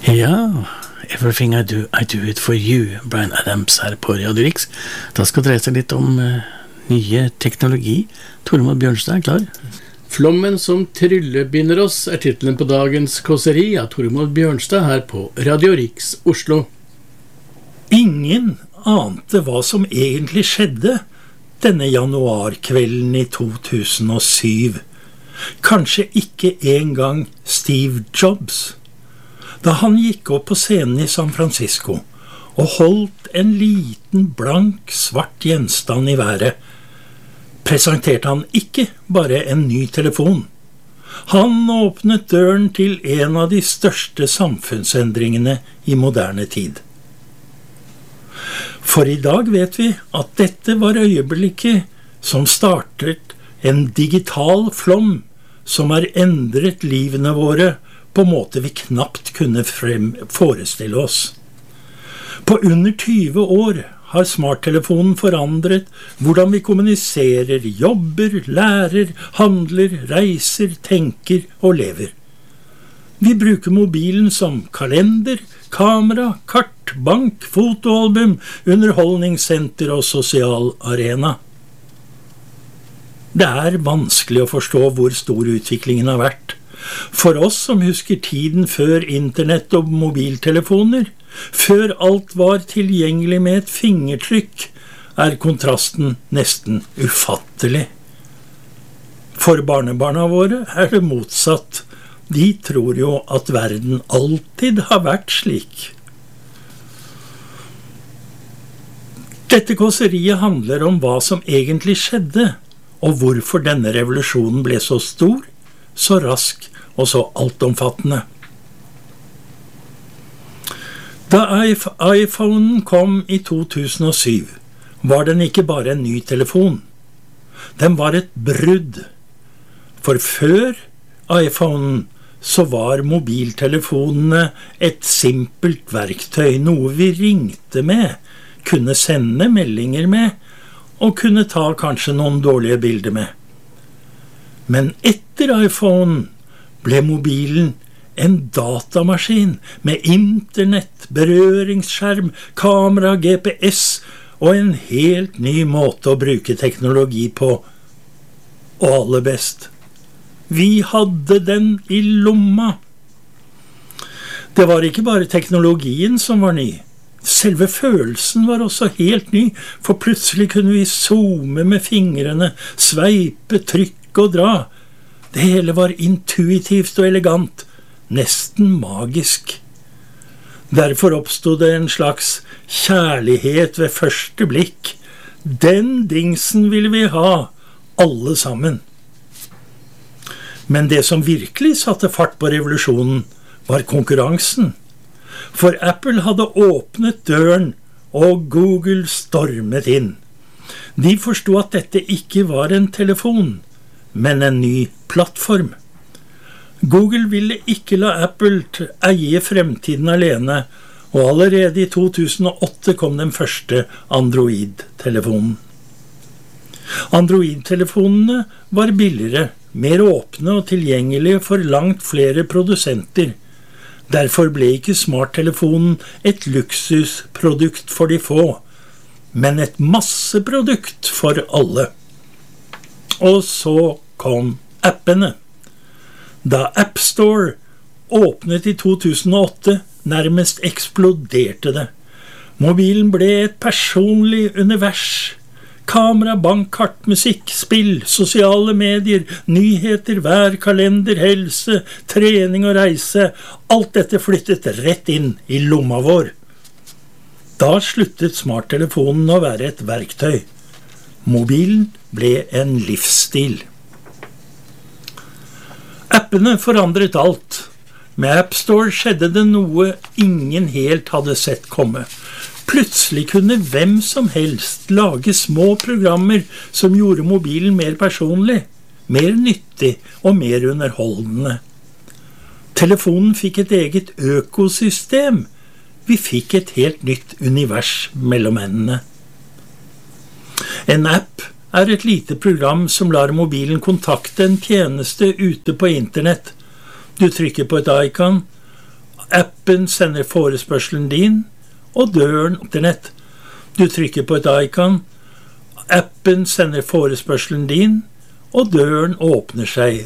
Ja, Everything I Do It For You, Bryan Adams her på Radio Rix. Da skal det dreie seg litt om nye teknologi. Tormod Bjørnstad er klar. Flommen som tryllebinder oss er titelen på dagens kåseri av Tormod Bjørnstad her på Radio Rix Oslo. Ingen ante hva som egentlig skjedde denne januarkvelden i 2007. Kanskje ikke engang Steve Jobs. Da han gikk opp på scenen i San Francisco og holdt en liten, blank, svart gjenstand i været, presenterte han ikke bare en ny telefon. Han åpnet døren til en av de største samfunnsendringene i moderne tid. For i dag vet vi at dette var øyeblikket som startet en digital flom som har endret livene våre på en måte vi knapt kunne forestille oss. På under 20 år har smarttelefonen forandret hvordan vi kommuniserer, jobber, lærer, handler, reiser, tenker og lever. Vi bruker mobilen som kalender, kamera, kart, bank, fotoalbum, underholdningssenter og sosial arena. Det er vanskelig å forstå hvor stor utviklingen har vært. For oss som husker tiden før internett og mobiltelefoner, før alt var tilgjengelig med et fingertrykk, er kontrasten nesten ufattelig. For barnebarna våre er det motsatt. De tror jo at verden alltid har vært slik. Dette kåseriet handler om hva som egentlig skjedde, og hvorfor denne revolusjonen ble så stor, så rask og så altomfattende. Da iPhonen kom i 2007, var den ikke bare en ny telefon. Den var et brudd. For før iPhonen så var mobiltelefonene et simpelt verktøy, noe vi ringte med, kunne sende meldinger med, og kunne ta kanskje noen dårlige bilder med. Men etter iPhonen ble mobilen en datamaskin med internett, berøringsskjerm, kamera, GPS og en helt ny måte å bruke teknologi på. Og aller best, vi hadde den i lomma. Det var ikke bare teknologien som var ny. Selve følelsen var også helt ny, for plutselig kunne vi zoome med fingrene, sveipe, trykke og dra. Det hele var intuitivt og elegant, nesten magisk. Derfor oppstod det en slags kjærlighet ved første blikk. Den dingsen ville vi ha, alle sammen. Men det som virkelig satte fart på revolusjonen, var konkurransen. For Apple hadde åpnet døren, og Google stormet inn. De forstod at dette ikke var en telefon, men en ny plattform. Google ville ikke la Apple eie fremtiden alene, og allerede i 2008 kom den første Android-telefonen. Android-telefonene var billigere, mer åpne og tilgjengelige for langt flere produsenter. Derfor ble ikke smarttelefonen et luksusprodukt for de få, men et masseprodukt for alle. Og så kom appene. Da App Store åpnet i 2008, nærmest eksploderte det. Mobilen ble et personlig univers. Kamera, bankkart, musikk, spill, sosiale medier, nyheter, vær, kalender, helse, trening og reise. Alt dette flyttet rett inn i lomma vår. Da sluttet smarttelefonen å være et verktøy. Mobilen ble en livsstil. Appene forandret alt. Med App Store skjedde det noe ingen helt hadde sett komme. Plutselig kunne hvem som helst lage små programmer som gjorde mobilen mer personlig, mer nyttig og mer underholdende. Telefonen fikk et eget økosystem. Vi fikk et helt nytt univers mellom hendene. En app er et lite program som lar mobilen kontakte en tjeneste ute på internett. Du trykker på et icon, Appen sender forespørselen din, og døren internett. Du trykker på et icon. Appen sender forespørselen din, og døren åpner seg.